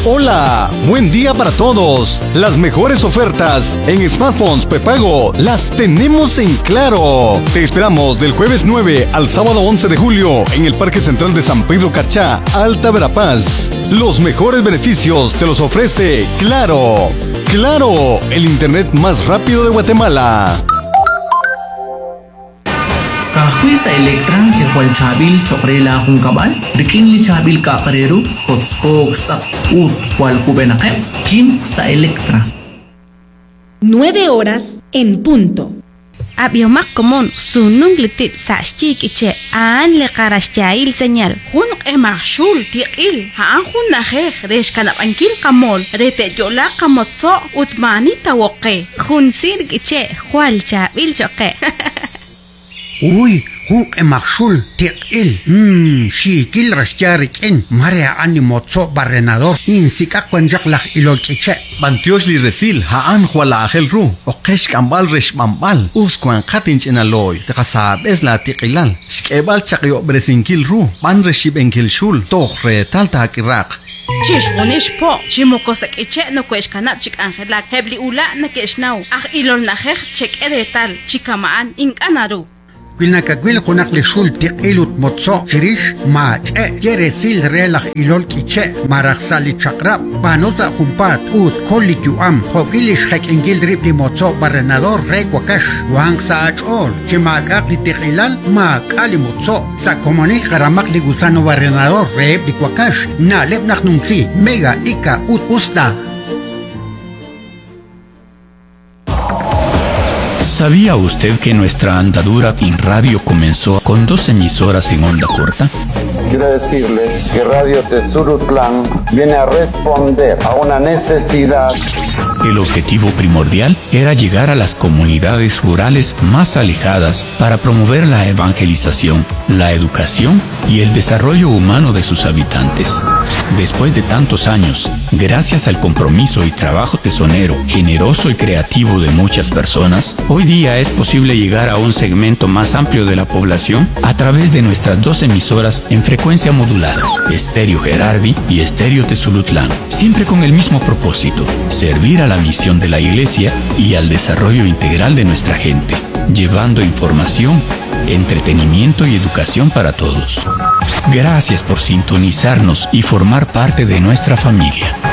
Hola, buen día para todos. Las mejores ofertas en smartphones prepago las tenemos en Claro. Te esperamos del jueves 9 al sábado 11 de julio en el Parque Central de San Pedro Carchá, Alta Verapaz. Los mejores beneficios te los ofrece Claro. Claro, el internet más rápido de Guatemala. Kahoy sa Electra, Jehual Chabil, Chokrela Hungkabal, Rikinli Chabil Kakareru, Hotspok, Sak, Ut, Hual Kubenakem, Kim sa Electra. 9 horas en punto. Abiomak komon, sunung litit sa chikiche, aan le karasyail senyal. Hun emashul tiil, haan hun najej, resh kanap ankil kamol, rete yola kamotso, utmani tawoke. Hun sirgiche, hual chabil choke. Uy, hun emakshul tiqil. Shikil rashcharikin. Marea animotso barrenador. Insika kwanjaklach ilolkiche. Bantiosh li resil haan huala agel ru. Okesh kambal resh mambal. Uskwan katinch enaloy. Tekasab es la tiqilal. Shkebal chakyo bresinkil ru. Ban reshib enkil shul. Tohre talta kirak. Chishwonish po, chimokosak eche no kwesh kanap chik angelak. Hebli ula na keshnau. Ilol najej chek edetal. Chikamaan inkanaru. Quilnacaquil Hunakli Shul Tiqilut Motso Chirish Mach Yeresil Relach Ilol Kiche Maraxali Chakrap Panoza Humpat Ut Kolituam Hokilish Hek Ingil Ripli Motso Barrenador Requakash Wang Saach Ol Chimagakli Tiqilal Makali Motso Sacomonil Karamakli Gusano Barrenador Repli Quakash Nalep Nachnunsi Mega Ika Ut Usta. ¿Sabía usted que nuestra andadura en radio comenzó con 2 emisoras en onda corta? Quiero decirles que Radio Tezurutlán viene a responder a una necesidad. El objetivo primordial era llegar a las comunidades rurales más alejadas para promover la evangelización, la educación y el desarrollo humano de sus habitantes. Después de tantos años, gracias al compromiso y trabajo tesonero, generoso y creativo de muchas personas, hoy día es posible llegar a un segmento más amplio de la población a través de nuestras 2 emisoras en frecuencia modulada, Estéreo Gerardi y Estéreo Tezulutlán, siempre con el mismo propósito: servir a la misión de la Iglesia y al desarrollo integral de nuestra gente, llevando información, entretenimiento y educación para todos. Gracias por sintonizarnos y formar parte de nuestra familia.